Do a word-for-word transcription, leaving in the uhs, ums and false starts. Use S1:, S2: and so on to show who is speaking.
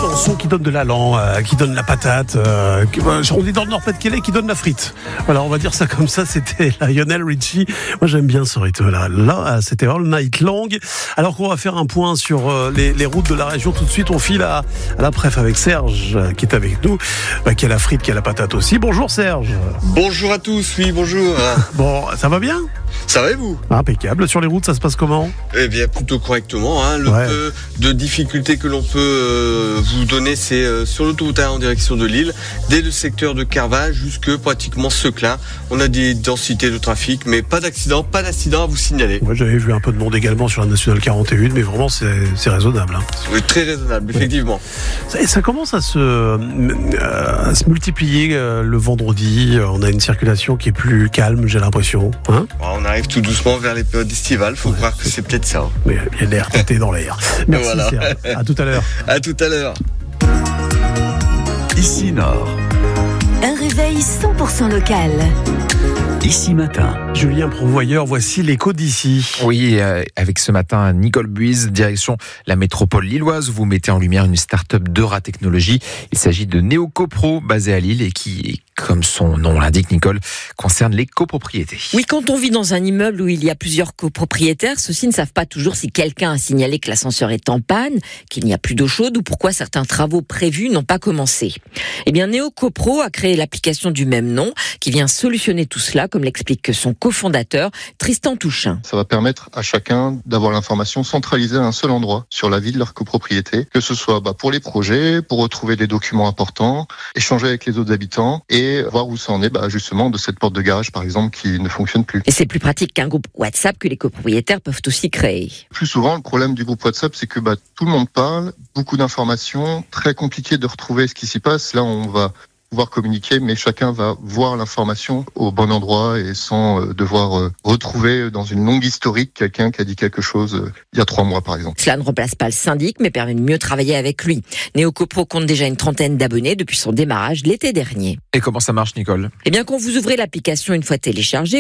S1: Besançon qui donne de l'allant, euh, qui donne la patate, euh, qui, bah, on est dans le Nord-Pas-de-Calais qui donne la frite. Voilà, on va dire ça comme ça, c'était Lionel Richie. Moi j'aime bien ce rythme-là. Là, c'était All Night Long. Alors qu'on va faire un point sur euh, les, les routes de la région, tout de suite on file à, à la préf avec Serge, euh, qui est avec nous, bah, qui a la frite, qui a la patate aussi. Bonjour Serge.
S2: Bonjour à tous, oui bonjour.
S1: Bon, ça va bien ?
S2: Ça va et vous ?
S1: Impeccable. Sur les routes, ça se passe comment ?
S2: Eh bien, plutôt correctement. Hein. Le
S1: Ouais.
S2: peu de difficultés que l'on peut euh, vous donner, c'est euh, sur l'autoroute A en direction de Lille, dès le secteur de Carvin jusque pratiquement Seclin. On a des densités de trafic, mais pas d'accident, pas d'accident à vous signaler.
S1: Moi, j'avais vu un peu de monde également sur la nationale quarante et un, mais vraiment, c'est, c'est raisonnable. Hein.
S2: Oui, très raisonnable, effectivement.
S1: Ça, ça commence à se, euh, à se multiplier euh, le vendredi. On a une circulation qui est plus calme, j'ai l'impression. Hein ?
S2: On arrive tout doucement vers les périodes estivales. Faut
S1: Ouais,
S2: croire que c'est peut-être ça.
S1: Mais il y a de l'air tâté dans l'air. Merci
S2: Voilà.
S1: Serge. À tout à l'heure.
S2: À tout à l'heure.
S3: Ici Nord,
S4: Un réveil cent pour cent local.
S3: ici matin.
S1: Julien Prouvoyeur, voici l'écho d'ici.
S5: Oui, euh, avec ce matin, Nicole Buise, direction la métropole lilloise. Vous mettez en lumière une start-up d'Eura Technologies. Il s'agit de NeoCopro, basée à Lille et qui, comme son nom l'indique, Nicole, concerne les copropriétés.
S6: Oui, quand on vit dans un immeuble où il y a plusieurs copropriétaires, ceux-ci ne savent pas toujours si quelqu'un a signalé que l'ascenseur est en panne, qu'il n'y a plus d'eau chaude ou pourquoi certains travaux prévus n'ont pas commencé. Eh bien, NeoCopro a créé l'application du même nom qui vient solutionner tout cela, comme l'explique son cofondateur, Tristan Touchain.
S7: Ça va permettre à chacun d'avoir l'information centralisée à un seul endroit sur la vie de leur copropriété, que ce soit bah, pour les projets, pour retrouver des documents importants, échanger avec les autres habitants et voir où ça en est bah, justement de cette porte de garage par exemple qui ne fonctionne plus.
S6: Et c'est plus pratique qu'un groupe WhatsApp que les copropriétaires peuvent aussi créer.
S7: Plus souvent, le problème du groupe WhatsApp, c'est que bah, tout le monde parle, beaucoup d'informations, très compliqué de retrouver ce qui s'y passe. Là, on va pouvoir communiquer, mais chacun va voir l'information au bon endroit et sans euh, devoir euh, retrouver dans une longue historique quelqu'un qui a dit quelque chose euh, il y a trois mois par exemple.
S6: Cela ne remplace pas le syndic, mais permet de mieux travailler avec lui. NeoCopro compte déjà une trentaine d'abonnés depuis son démarrage l'été dernier.
S5: Et comment ça marche, Nicole ?
S6: Eh bien, quand vous ouvrez l'application une fois téléchargée,